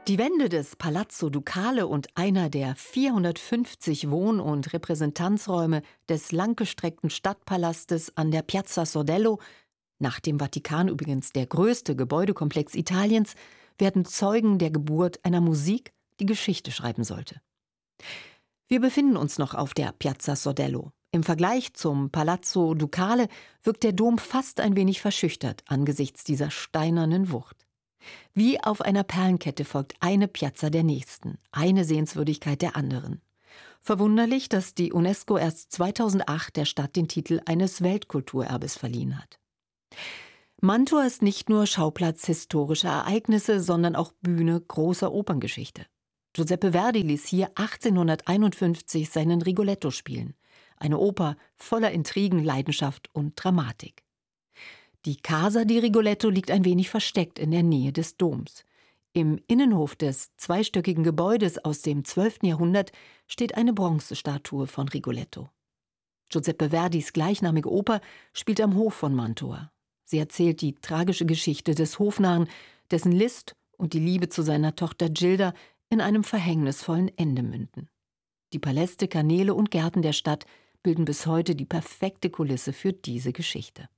Die Wände des Palazzo Ducale und einer der 450 Wohn- und Repräsentanzräume des langgestreckten Stadtpalastes an der Piazza Sordello, nach dem Vatikan übrigens der größte Gebäudekomplex Italiens, werden Zeugen der Geburt einer Musik, die Geschichte schreiben sollte. Wir befinden uns noch auf der Piazza Sordello. Im Vergleich zum Palazzo Ducale wirkt der Dom fast ein wenig verschüchtert angesichts dieser steinernen Wucht. Wie auf einer Perlenkette folgt eine Piazza der nächsten, eine Sehenswürdigkeit der anderen. Verwunderlich, dass die UNESCO erst 2008 der Stadt den Titel eines Weltkulturerbes verliehen hat. Mantua ist nicht nur Schauplatz historischer Ereignisse, sondern auch Bühne großer Operngeschichte. Giuseppe Verdi ließ hier 1851 seinen Rigoletto spielen, eine Oper voller Intrigen, Leidenschaft und Dramatik. Die Casa di Rigoletto liegt ein wenig versteckt in der Nähe des Doms. Im Innenhof des zweistöckigen Gebäudes aus dem 12. Jahrhundert steht eine Bronzestatue von Rigoletto. Giuseppe Verdis gleichnamige Oper spielt am Hof von Mantua. Sie erzählt die tragische Geschichte des Hofnarren, dessen List und die Liebe zu seiner Tochter Gilda in einem verhängnisvollen Ende münden. Die Paläste, Kanäle und Gärten der Stadt bilden bis heute die perfekte Kulisse für diese Geschichte.